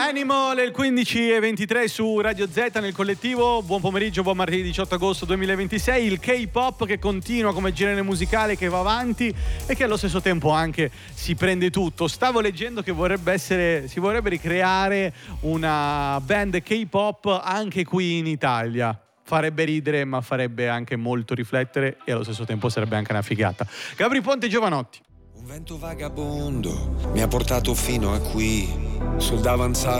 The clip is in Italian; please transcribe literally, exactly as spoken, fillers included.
Animal, il quindici e ventitré su Radio Z nel collettivo. Buon pomeriggio, buon martedì diciotto agosto duemilaventisei. Il K-pop che continua come genere musicale, che va avanti e che allo stesso tempo anche si prende tutto. Stavo leggendo che vorrebbe essere, si vorrebbe ricreare una band K-pop anche qui in Italia. Farebbe ridere, ma farebbe anche molto riflettere e allo stesso tempo sarebbe anche una figata. Gabri Ponte Giovanotti. Un vento vagabondo mi ha portato fino a qui, sul davanzale